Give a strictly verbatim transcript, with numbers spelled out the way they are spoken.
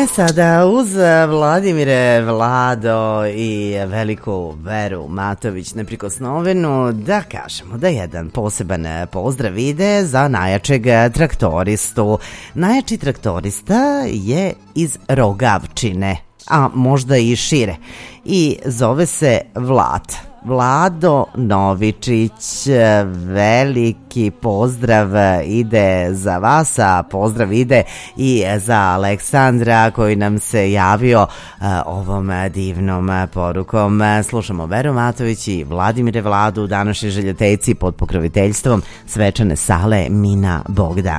E sada uz Vladimire, Vlado i veliku Veru Matović neprikosnovenu da kažemo da jedan poseban pozdrav ide za najjačeg traktoristu. Najjači traktorista je iz Rogavčine, a možda i šire, i zove se Vlad. Vlado Novičić, veliki pozdrav ide za vas, a pozdrav ide i za Aleksandra koji nam se javio ovom divnom porukom. Slušamo Veru Matović i Vladimire Vladu, današnji željotejci pod pokroviteljstvom svečane sale Mina Bogdan.